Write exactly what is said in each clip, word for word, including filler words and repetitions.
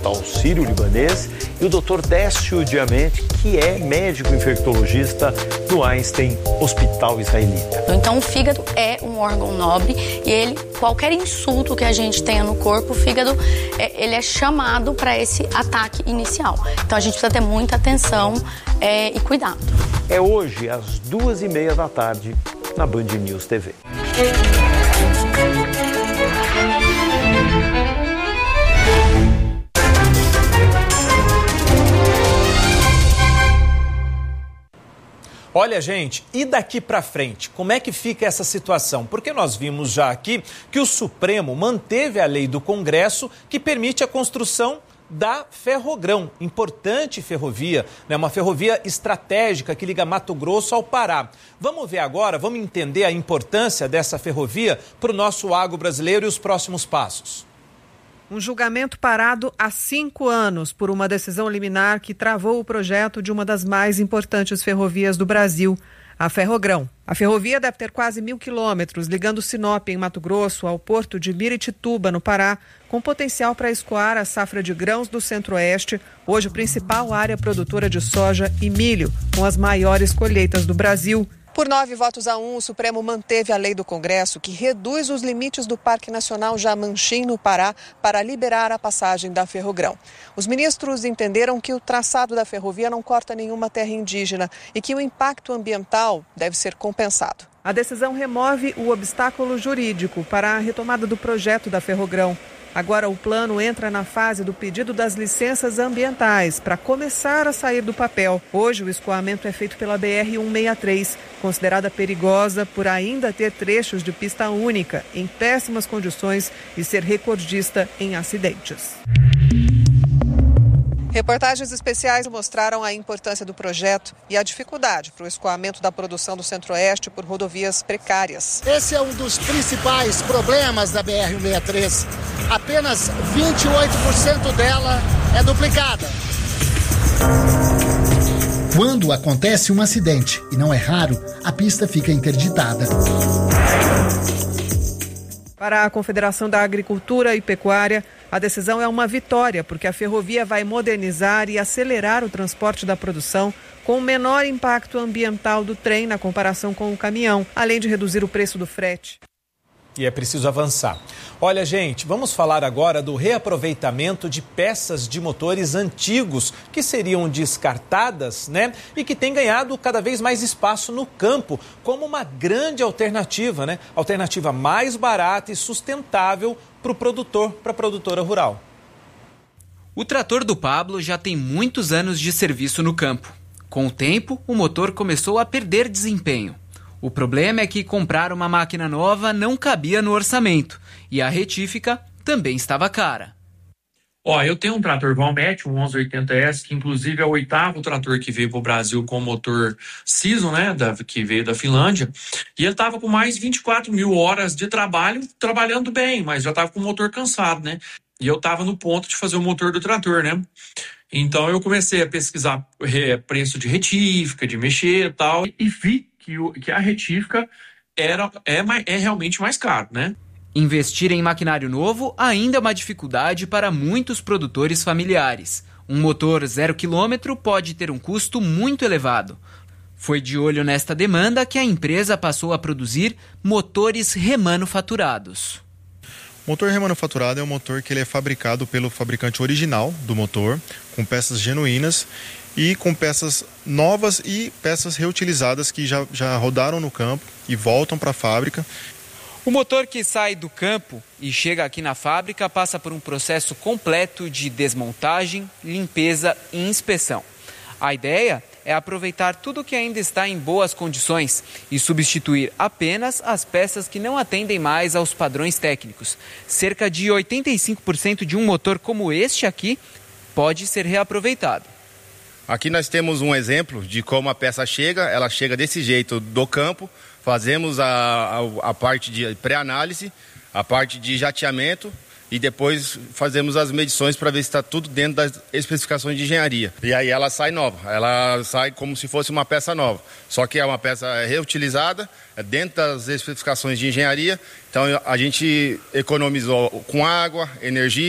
Hospital Sírio-Libanês, e o doutor Décio Diamante, que é médico infectologista do Einstein Hospital Israelita. Então o fígado é um órgão nobre e ele, qualquer insulto que a gente tenha no corpo, o fígado é, ele é chamado para esse ataque inicial. Então a gente precisa ter muita atenção é, e cuidado. É hoje, às duas e meia da tarde, na Band News T V. Olha, gente, e daqui para frente, como é que fica essa situação? Porque nós vimos já aqui que o Supremo manteve a lei do Congresso que permite a construção da Ferrogrão, importante ferrovia, né? Uma ferrovia estratégica que liga Mato Grosso ao Pará. Vamos ver agora, vamos entender a importância dessa ferrovia para o nosso agro brasileiro e os próximos passos. Um julgamento parado há cinco anos por uma decisão liminar que travou o projeto de uma das mais importantes ferrovias do Brasil, a Ferrogrão. A ferrovia deve ter quase mil quilômetros, ligando Sinop, em Mato Grosso, ao porto de Miritituba, no Pará, com potencial para escoar a safra de grãos do Centro-Oeste, hoje principal área produtora de soja e milho, com as maiores colheitas do Brasil. Por nove votos a um, o Supremo manteve a lei do Congresso que reduz os limites do Parque Nacional Jamanchim, no Pará, para liberar a passagem da Ferrogrão. Os ministros entenderam que o traçado da ferrovia não corta nenhuma terra indígena e que o impacto ambiental deve ser compensado. A decisão remove o obstáculo jurídico para a retomada do projeto da Ferrogrão. Agora o plano entra na fase do pedido das licenças ambientais para começar a sair do papel. Hoje o escoamento é feito pela B R cento e sessenta e três, considerada perigosa por ainda ter trechos de pista única, em péssimas condições e ser recordista em acidentes. Reportagens especiais mostraram a importância do projeto e a dificuldade para o escoamento da produção do Centro-Oeste por rodovias precárias. Esse é um dos principais problemas da B R cento e sessenta e três. Apenas vinte e oito por cento dela é duplicada. Quando acontece um acidente, e não é raro, a pista fica interditada. Para a Confederação da Agricultura e Pecuária, a decisão é uma vitória, porque a ferrovia vai modernizar e acelerar o transporte da produção com o menor impacto ambiental do trem na comparação com o caminhão, além de reduzir o preço do frete. E é preciso avançar. Olha, gente, vamos falar agora do reaproveitamento de peças de motores antigos que seriam descartadas, né? E que têm ganhado cada vez mais espaço no campo como uma grande alternativa, né? Alternativa mais barata e sustentável para o produtor, para a produtora rural. O trator do Pablo já tem muitos anos de serviço no campo. Com o tempo, o motor começou a perder desempenho. O problema é que comprar uma máquina nova não cabia no orçamento e a retífica também estava cara. Ó, eu tenho um trator Valmet, um onze oitenta S, que inclusive é o oitavo trator que veio para o Brasil com motor Season, né, da, que veio da Finlândia, e ele estava com mais de vinte e quatro mil horas de trabalho, trabalhando bem, mas já estava com o motor cansado, né? E eu estava no ponto de fazer o motor do trator, né? Então eu comecei a pesquisar preço de retífica, de mexer e tal, e vi que, o, que a retífica era, é, é realmente mais caro, né? Investir em maquinário novo ainda é uma dificuldade para muitos produtores familiares. Um motor zero quilômetro pode ter um custo muito elevado. Foi de olho nesta demanda que a empresa passou a produzir motores remanufaturados. O motor remanufaturado é um motor que ele é fabricado pelo fabricante original do motor, com peças genuínas e com peças novas e peças reutilizadas que já, já rodaram no campo e voltam para a fábrica. O motor que sai do campo e chega aqui na fábrica passa por um processo completo de desmontagem, limpeza e inspeção. A ideia é aproveitar tudo que ainda está em boas condições e substituir apenas as peças que não atendem mais aos padrões técnicos. Cerca de oitenta e cinco por cento de um motor como este aqui pode ser reaproveitado. Aqui nós temos um exemplo de como a peça chega, ela chega desse jeito do campo, fazemos a, a, a parte de pré-análise, a parte de jateamento e depois fazemos as medições para ver se está tudo dentro das especificações de engenharia. E aí ela sai nova, ela sai como se fosse uma peça nova, só que é uma peça reutilizada, é dentro das especificações de engenharia, então a gente economizou com água, energia,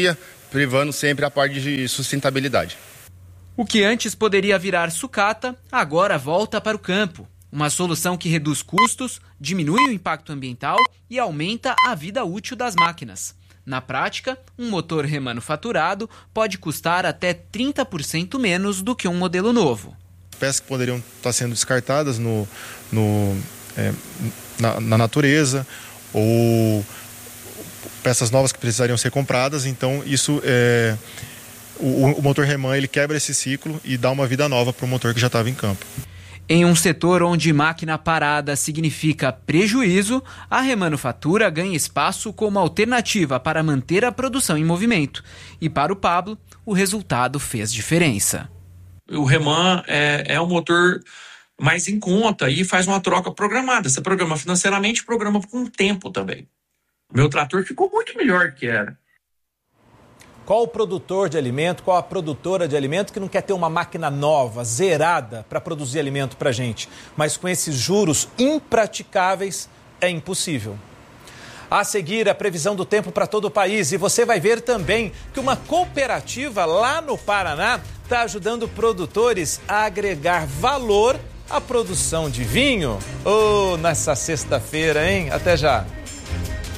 privando sempre a parte de sustentabilidade. O que antes poderia virar sucata, agora volta para o campo. Uma solução que reduz custos, diminui o impacto ambiental e aumenta a vida útil das máquinas. Na prática, um motor remanufaturado pode custar até trinta por cento menos do que um modelo novo. Peças que poderiam estar sendo descartadas no, no, é, na, na natureza, ou peças novas que precisariam ser compradas. Então, isso é, o, o motor Reman ele quebra esse ciclo e dá uma vida nova para o motor que já estava em campo. Em um setor onde máquina parada significa prejuízo, a remanufatura ganha espaço como alternativa para manter a produção em movimento. E para o Pablo, o resultado fez diferença. O Reman é, é um motor mais em conta e faz uma troca programada. Você programa financeiramente, programa com tempo também. Meu trator ficou muito melhor do que era. Qual o produtor de alimento, qual a produtora de alimento que não quer ter uma máquina nova, zerada, para produzir alimento para a gente? Mas com esses juros impraticáveis, é impossível. A seguir, a previsão do tempo para todo o país. E você vai ver também que uma cooperativa lá no Paraná está ajudando produtores a agregar valor à produção de vinho. Oh, nessa sexta-feira, hein? Até já!